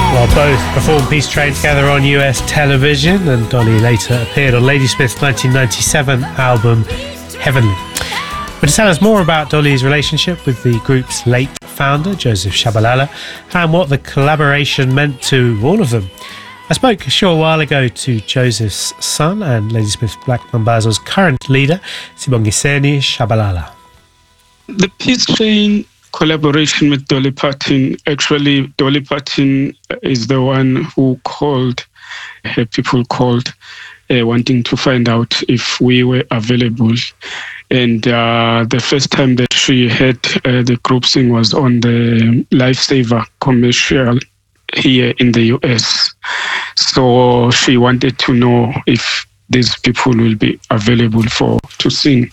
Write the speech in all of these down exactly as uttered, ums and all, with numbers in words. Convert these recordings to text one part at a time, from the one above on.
Well, both performed Peace Train together on U S television, and Dolly later appeared on Ladysmith's nineteen ninety-seven album Heavenly. But to tell us more about Dolly's relationship with the group's late founder, Joseph Shabalala, and what the collaboration meant to all of them, I spoke a short while ago to Joseph's son and Ladysmith Black Mambazo's current leader, Sibongiseni Shabalala. The Peace Train collaboration with Dolly Parton, actually Dolly Parton is the one who called, her people called, uh, wanting to find out if we were available. And uh, the first time that she heard uh, the group sing was on the Lifesaver commercial here in the U S. So she wanted to know if these people will be available for to sing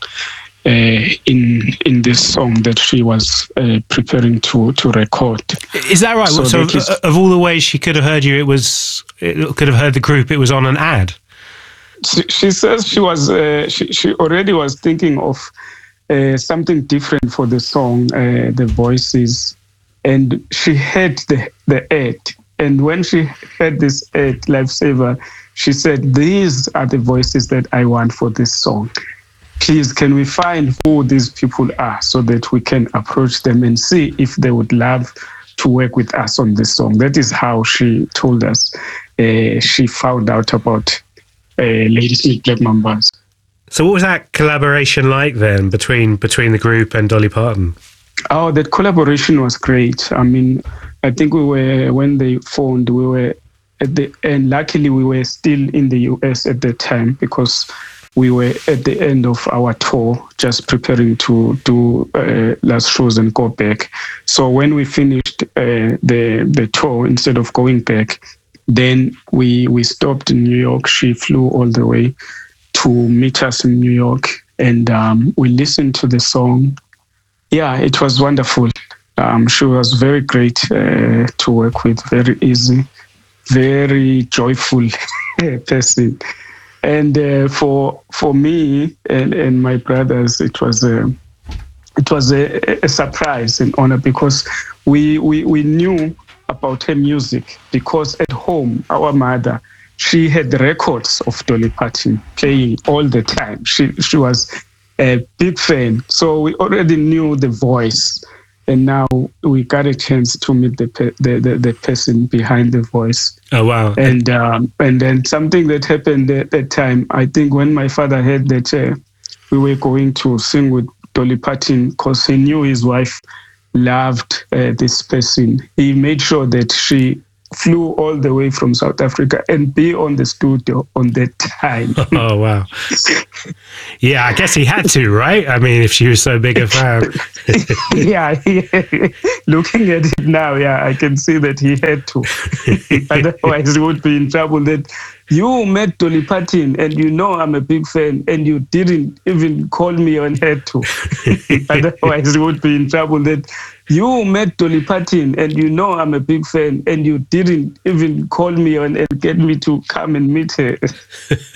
Uh, in in this song that she was uh, preparing to to record. Is that right? So, so of, is, of all the ways she could have heard you, it was it could have heard the group. It was on an ad. She, she says she was uh, she she already was thinking of uh, something different for the song, uh, the voices, and she heard the the ad. And when she heard this ad, Lifesaver, she said, "These are the voices that I want for this song. Please, can we find who these people are so that we can approach them and see if they would love to work with us on this song?" That is how she told us uh, she found out about uh, Ladysmith Black Mambazo. So what was that collaboration like then between between the group and Dolly Parton? Oh, that collaboration was great. I mean, I think we were, when they phoned, we were at the end. Luckily, we were still in the U S at the time because we were at the end of our tour, just preparing to do uh, last shows and go back. So when we finished uh, the the tour, instead of going back, then we we stopped in New York. She flew all the way to meet us in New York, and um, we listened to the song. Yeah, it was wonderful. Um, she was very great uh, to work with, very easy, very joyful person. And uh, for for me and, and my brothers, it was a it was a, a surprise and honor because we, we we knew about her music because at home our mother, she had records of Dolly Parton playing all the time. She she was a big fan, so we already knew the voice. And now we got a chance to meet the pe- the, the the person behind the voice. Oh wow! And um, and then something that happened at that time. I think when my father heard that uh, we were going to sing with Dolly Parton, because he knew his wife loved uh, this person, he made sure that she flew all the way from South Africa and be on the studio on that time. Oh wow! Yeah, I guess he had to, right? I mean, if she was so big a fan. yeah, yeah, looking at it now, yeah, I can see that he had to. Otherwise, he would be in trouble. That you met Dolly Parton and you know I'm a big fan and you didn't even call me and had to. Otherwise, he would be in trouble. That you met Dolly Parton and you know I'm a big fan and you didn't even call me and, and get me to come and meet her.